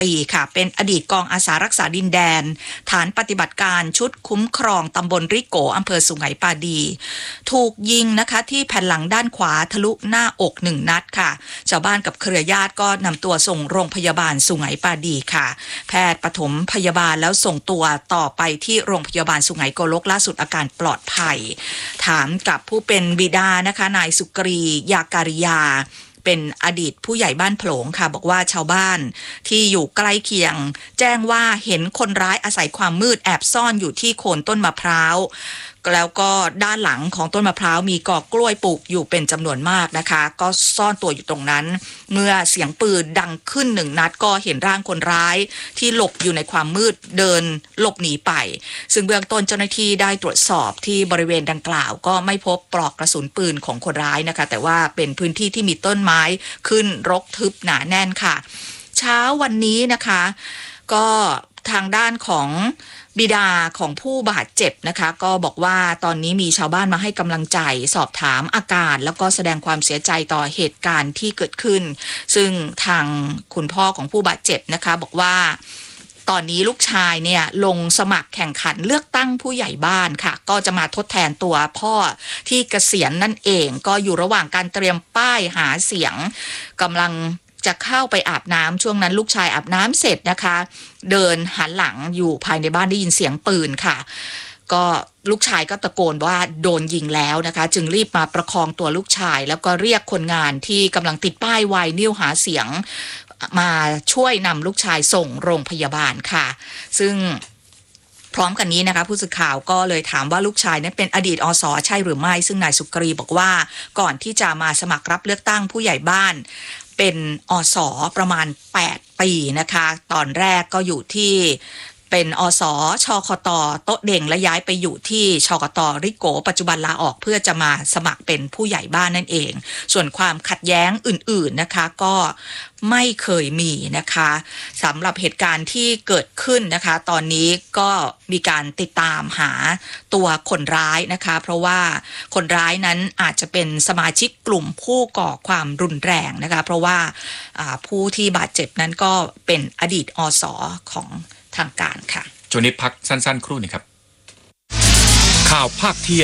ปีค่ะเป็นอดีตกองอาสารักษาดินแดนฐานปฏิบัติการชุดคุ้มครองตำบลริโกอำเภอสุไหงปาดีถูกยิงนะคะที่แผ่นหลังด้านขวาทะลุหน้าอก1 นัดค่ะชาวบ้านกับเครือญาติก็นำตัวส่งโรงพยาบาลสุไหงปาดีค่ะแพทย์ปฐมพยาบาลแล้วส่งตัวต่อไปที่โรงพยาบาลสุไหงโกลกล่าสุดอาการปลอดภัยถามกับผู้เป็นบิดานะคะนายสุกรียาการิยาเป็นอดีตผู้ใหญ่บ้านโผลงค่ะบอกว่าชาวบ้านที่อยู่ใกล้เคียงแจ้งว่าเห็นคนร้ายอาศัยความมืดแอบซ่อนอยู่ที่โคนต้นมะพร้าวแล้วก็ด้านหลังของต้นมะพร้าวมีกอกล้วยปลูกอยู่เป็นจำนวนมากนะคะก็ซ่อนตัวอยู่ตรงนั้นเมื่อเสียงปืนดังขึ้น1 นัดก็เห็นร่างคนร้ายที่หลบอยู่ในความมืดเดินหลบหนีไปซึ่งเบื้องต้นเจ้าหน้าที่ได้ตรวจสอบที่บริเวณดังกล่าวก็ไม่พบปลอกกระสุนปืนของคนร้ายนะคะแต่ว่าเป็นพื้นที่ที่มีต้นไม้ขึ้นรกทึบหนาแน่นค่ะเช้าวันนี้นะคะก็ทางด้านของบิดาของผู้บาดเจ็บนะคะก็บอกว่าตอนนี้มีชาวบ้านมาให้กำลังใจสอบถามอาการแล้วก็แสดงความเสียใจต่อเหตุการณ์ที่เกิดขึ้นซึ่งทางคุณพ่อของผู้บาดเจ็บนะคะบอกว่าตอนนี้ลูกชายเนี่ยลงสมัครแข่งขันเลือกตั้งผู้ใหญ่บ้านค่ะก็จะมาทดแทนตัวพ่อที่เกษียณนั่นเองก็อยู่ระหว่างการเตรียมป้ายหาเสียงกำลังจะเข้าไปอาบน้ำช่วงนั้นลูกชายอาบน้ำเสร็จนะคะเดินหันหลังอยู่ภายในบ้านได้ยินเสียงปืนค่ะก็ลูกชายก็ตะโกนว่าโดนยิงแล้วนะคะจึงรีบมาประคองตัวลูกชายแล้วก็เรียกคนงานที่กำลังติดป้ายไวนิลหาเสียงมาช่วยนำลูกชายส่งโรงพยาบาลค่ะซึ่งพร้อมกันนี้นะคะผู้สื่อข่าวก็เลยถามว่าลูกชายนั้นเป็นอดีตอส.ใช่หรือไม่ซึ่งนายสุกรีบอกว่าก่อนที่จะมาสมัครรับเลือกตั้งผู้ใหญ่บ้านเป็นอส.ประมาณ8 ปีนะคะตอนแรกก็อยู่ที่เป็นอส.ชคต.โต๊ะเด่งและย้ายไปอยู่ที่ชคต.ริโกปัจจุบันลาออกเพื่อจะมาสมัครเป็นผู้ใหญ่บ้านนั่นเองส่วนความขัดแย้งอื่นๆนะคะก็ไม่เคยมีนะคะสำหรับเหตุการณ์ที่เกิดขึ้นนะคะตอนนี้ก็มีการติดตามหาตัวคนร้ายนะคะเพราะว่าคนร้ายนั้นอาจจะเป็นสมาชิกกลุ่มผู้ก่อความรุนแรงนะคะเพราะว่าผู้ที่บาดเจ็บนั้นก็เป็นอดีตอส.ของทางการค่ะช่วงนี้พักสั้นๆครู่นึงครับข่าวภาคเที่ยง